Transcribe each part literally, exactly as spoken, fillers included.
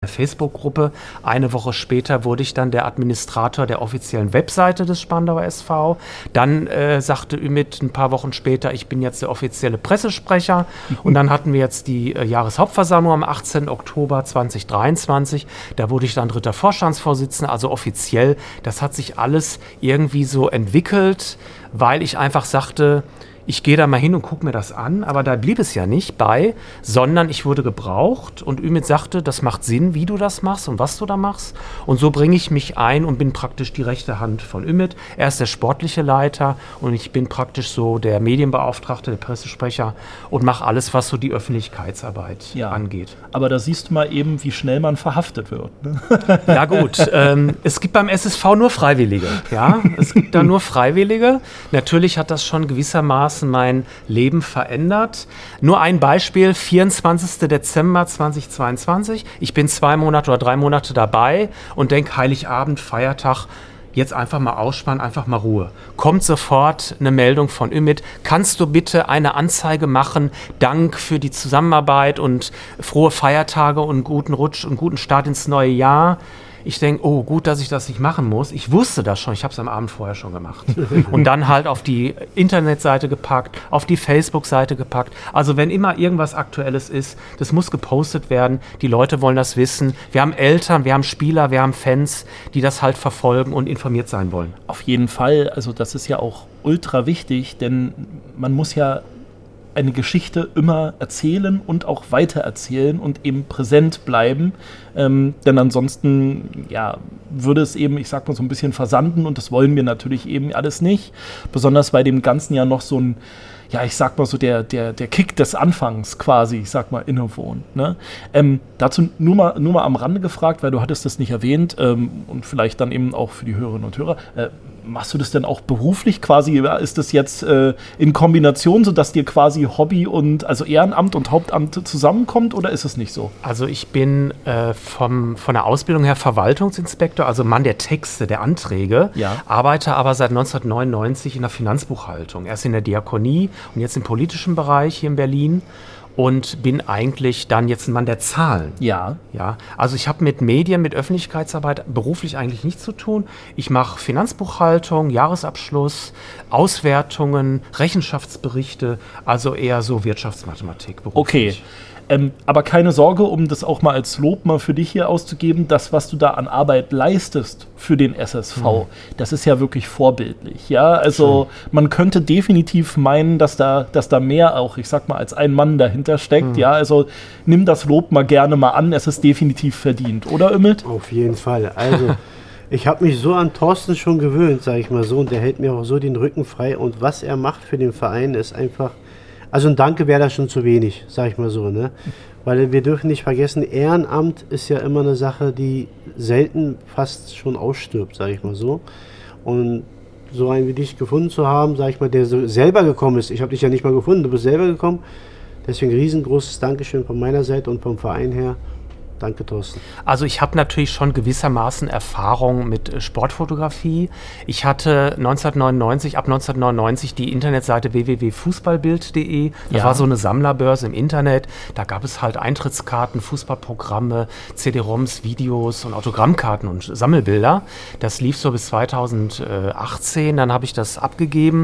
Facebook-Gruppe. Eine Woche später wurde ich dann der Administrator der offiziellen Webseite des Spandauer S V. Dann äh, sagte Ümit ein paar Wochen später, ich bin jetzt der offizielle Pressesprecher. Und dann hatten wir jetzt die äh, Jahreshauptversammlung am achtzehnten Oktober zweitausenddreiundzwanzig. Da wurde ich dann dritter Vorstandsvorsitzender, also offiziell. Das hat sich alles irgendwie so entwickelt, weil ich einfach sagte, ich gehe da mal hin und gucke mir das an, aber da blieb es ja nicht bei, sondern ich wurde gebraucht und Ümit sagte, das macht Sinn, wie du das machst und was du da machst. Und so bringe ich mich ein und bin praktisch die rechte Hand von Ümit. Er ist der sportliche Leiter und ich bin praktisch so der Medienbeauftragte, der Pressesprecher und mache alles, was so die Öffentlichkeitsarbeit ja. angeht. Aber da siehst du mal eben, wie schnell man verhaftet wird. Ne? Ja gut, ähm, es gibt beim S S V nur Freiwillige. Ja? Es gibt da nur Freiwillige. Natürlich hat das schon gewissermaßen mein Leben verändert. Nur ein Beispiel, vierundzwanzigsten Dezember zweitausendzweiundzwanzig. Ich bin zwei Monate oder drei Monate dabei und denke, Heiligabend, Feiertag, jetzt einfach mal ausspannen, einfach mal Ruhe. Kommt sofort eine Meldung von Ümit, kannst du bitte eine Anzeige machen, Dank für die Zusammenarbeit und frohe Feiertage und guten Rutsch und guten Start ins neue Jahr. Ich denke, oh, gut, dass ich das nicht machen muss. Ich wusste das schon, ich habe es am Abend vorher schon gemacht. Und dann halt auf die Internetseite gepackt, auf die Facebook-Seite gepackt. Also wenn immer irgendwas Aktuelles ist, das muss gepostet werden. Die Leute wollen das wissen. Wir haben Eltern, wir haben Spieler, wir haben Fans, die das halt verfolgen und informiert sein wollen. Auf jeden Fall, also das ist ja auch ultra wichtig, denn man muss ja eine Geschichte immer erzählen und auch weitererzählen und eben präsent bleiben, ähm, denn ansonsten ja, würde es eben, ich sag mal, so ein bisschen versanden und das wollen wir natürlich eben alles nicht, besonders bei dem Ganzen ja noch so ein, ja, ich sag mal so der, der, der Kick des Anfangs quasi, ich sag mal, innewohnt. Ne? Ähm, dazu nur mal, nur mal am Rande gefragt, weil du hattest das nicht erwähnt ähm, und vielleicht dann eben auch für die Hörerinnen und Hörer, äh, machst du das denn auch beruflich quasi? Ist das jetzt äh, in Kombination, sodass dir quasi Hobby und also Ehrenamt und Hauptamt zusammenkommt oder ist es nicht so? Also ich bin äh, vom, von der Ausbildung her Verwaltungsinspektor, also Mann der Texte, der Anträge, ja. Arbeite aber seit neunzehnhundertneunundneunzig in der Finanzbuchhaltung. Erst in der Diakonie und jetzt im politischen Bereich hier in Berlin. Und bin eigentlich dann jetzt ein Mann der Zahlen. Ja. Ja, also ich habe mit Medien, mit Öffentlichkeitsarbeit beruflich eigentlich nichts zu tun. Ich mache Finanzbuchhaltung, Jahresabschluss, Auswertungen, Rechenschaftsberichte, also eher so Wirtschaftsmathematik beruflich. Okay. Ähm, aber keine Sorge, um das auch mal als Lob mal für dich hier auszugeben, das, was du da an Arbeit leistest für den S S V, mhm. das ist ja wirklich vorbildlich. Ja, also Schön. Man könnte definitiv meinen, dass da, dass da mehr auch, ich sag mal, als ein Mann dahinter steckt. Mhm. Ja, also nimm das Lob mal gerne mal an, es ist definitiv verdient, oder Ümit? Auf jeden Fall. Also ich habe mich so an Thorsten schon gewöhnt, sage ich mal so, und der hält mir auch so den Rücken frei. Und was er macht für den Verein ist einfach, also ein Danke wäre da schon zu wenig, sage ich mal so, ne? Weil wir dürfen nicht vergessen, Ehrenamt ist ja immer eine Sache, die selten fast schon ausstirbt, sage ich mal so. Und so einen wie dich gefunden zu haben, sage ich mal, der so selber gekommen ist, ich habe dich ja nicht mal gefunden, du bist selber gekommen, deswegen riesengroßes Dankeschön von meiner Seite und vom Verein her. Danke, Thorsten. Also ich habe natürlich schon gewissermaßen Erfahrung mit Sportfotografie. Ich hatte neunzehnhundertneunundneunzig, ab neunzehnhundertneunundneunzig die Internetseite w w w punkt fußballbild punkt de. Das ja. war so eine Sammlerbörse im Internet. Da gab es halt Eintrittskarten, Fußballprogramme, C D-ROMs, Videos und Autogrammkarten und Sammelbilder. Das lief so bis zweitausendachtzehn, dann habe ich das abgegeben.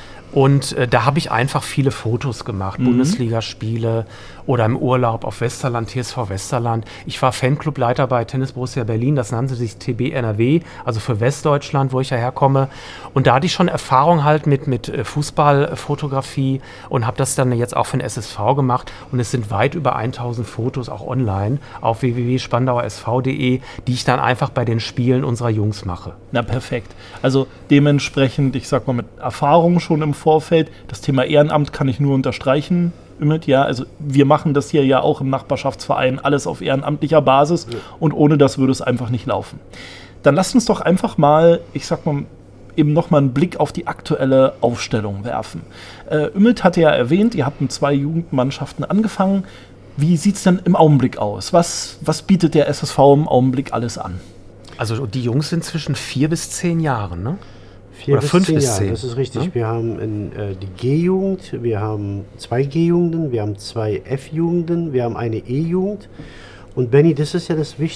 Und äh, da habe ich einfach viele Fotos gemacht, mhm. Bundesligaspiele oder im Urlaub auf Westerland, T S V Westerland. Ich war Fanclubleiter bei Tennis Borussia Berlin, das nannte sich T B N R W, also für Westdeutschland, wo ich ja herkomme. Und da hatte ich schon Erfahrung halt mit, mit Fußballfotografie und habe das dann jetzt auch für den S S V gemacht. Und es sind weit über tausend Fotos auch online auf w w w punkt spandauer s v punkt de, die ich dann einfach bei den Spielen unserer Jungs mache. Na perfekt. Also dementsprechend, ich sag mal mit Erfahrung schon im Vorfeld, das Thema Ehrenamt kann ich nur unterstreichen. Ümit, ja, also wir machen das hier ja auch im Nachbarschaftsverein alles auf ehrenamtlicher Basis ja. und ohne das würde es einfach nicht laufen. Dann lasst uns doch einfach mal, ich sag mal, eben nochmal einen Blick auf die aktuelle Aufstellung werfen. Äh, Ümit hatte ja erwähnt, ihr habt mit zwei Jugendmannschaften angefangen. Wie sieht es denn im Augenblick aus? Was, was bietet der S S V im Augenblick alles an? Also die Jungs sind zwischen vier bis zehn Jahren, ne? Vier bis fünf bis zehn, das ist richtig. Ja? Wir haben in, äh, die G-Jugend, wir haben zwei G-Jugenden, wir haben zwei F-Jugenden, wir haben eine E-Jugend. Und Benni, das ist ja das Wichtigste.